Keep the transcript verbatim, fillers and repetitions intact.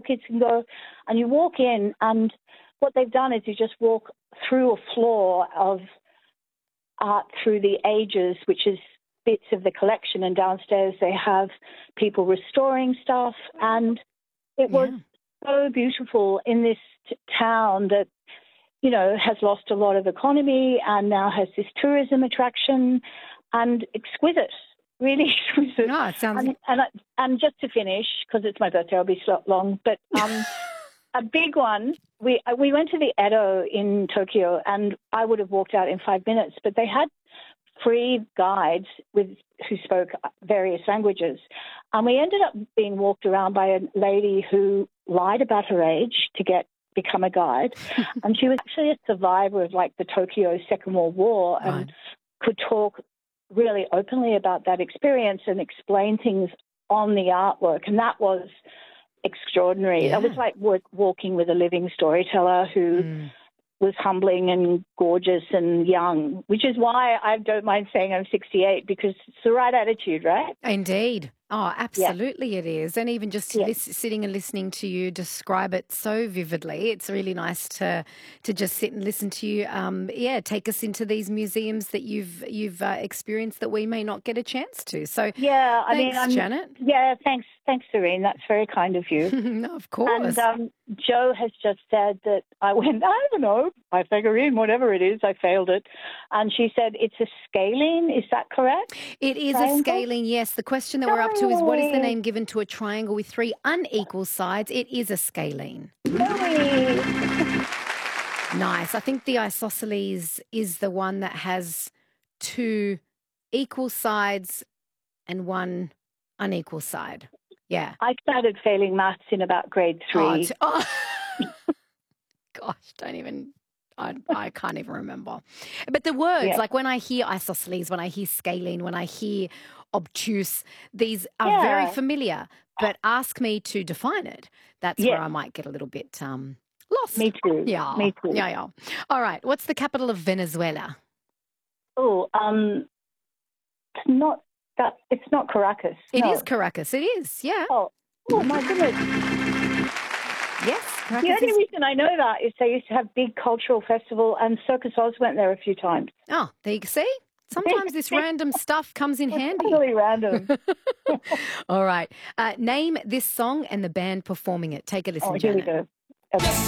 kids can go. And you walk in, and what they've done is you just walk through a floor of art through the ages, which is bits of the collection, and downstairs they have people restoring stuff. And it was Yeah. so beautiful in this t- town that, you know, has lost a lot of economy and now has this tourism attraction, and exquisite, really exquisite. No, it sounds... And, and, I- and just to finish, because it's my birthday, I'll be so long, but um, a big one, we, uh, we went to the Edo in Tokyo, and I would have walked out in five minutes, but they had free guides with who spoke various languages. And we ended up being walked around by a lady who lied about her age to get become a guide. And she was actually a survivor of like the Tokyo Second World War and Right. could talk really openly about that experience and explain things on the artwork. And that was extraordinary. Yeah. It was like wa- walking with a living storyteller who Mm. was humbling and gorgeous and young, which is why I don't mind saying I'm sixty-eight, because it's the right attitude, right? Indeed. Oh, absolutely it is. And even just Yeah. lis- sitting and listening to you describe it so vividly, it's really nice to to just sit and listen to you. Um, yeah, take us into these museums that you've you've uh, experienced that we may not get a chance to. So, Yeah, I mean, thanks, I'm, Janet. yeah, thanks, thanks, Serene. That's very kind of you. No, of course. And um, Joe has just said that I went, I don't know, Pythagorean, whatever it is, I failed it. And she said it's a scalene. Is that correct? It is a Triangle? scalene, yes. The question that we're up to is, what is the Yay. name given to a triangle with three unequal sides? It is a scalene. Yay. Nice. I think the isosceles is the one that has two equal sides and one unequal side. Yeah. I started failing maths in about grade three. Oh, t- oh. Gosh, don't even... I, I can't even remember. But the words, Yeah. like when I hear isosceles, when I hear scalene, when I hear obtuse, these are Yeah. very familiar. But ask me to define it. That's Yeah. where I might get a little bit um, lost. Me too. Yeah. Me too. Yeah, yeah. All right. What's the capital of Venezuela? Oh, um, it's not that. It's not Caracas. It no. is Caracas. It is. Yeah. Oh, oh my goodness. Yes. The Caracas only is... reason I know that is they used to have big cultural festival, and Circus Oz went there a few times. Oh, there you see. Sometimes this random stuff comes in handy. Totally random. All right. Uh, name this song and the band performing it. Take a listen, Oh, here we Janet. go. Okay.